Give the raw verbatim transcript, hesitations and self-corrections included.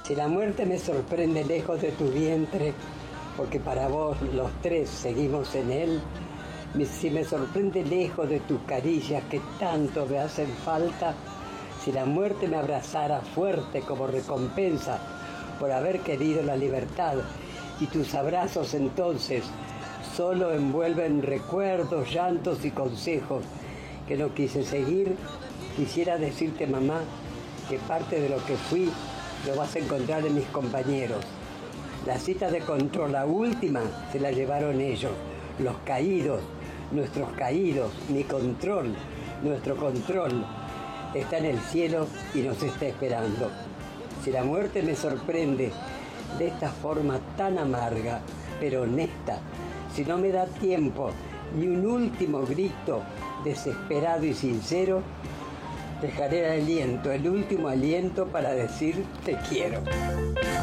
Si la muerte me sorprende lejos de tu vientre, porque para vos los tres seguimos en él, si me sorprende lejos de tus caricias que tanto me hacen falta, si la muerte me abrazara fuerte como recompensa por haber querido la libertad, y tus abrazos entonces solo envuelven recuerdos, llantos y consejos que no quise seguir, quisiera decirte, mamá, que parte de lo que fui lo vas a encontrar en mis compañeros. La cita de control, la última, se la llevaron ellos, los caídos, nuestros caídos, mi control, nuestro control, está en el cielo y nos está esperando. Si la muerte me sorprende de esta forma tan amarga, pero honesta, si no me da tiempo ni un último grito desesperado y sincero, dejaré el aliento, el último aliento para decir te quiero.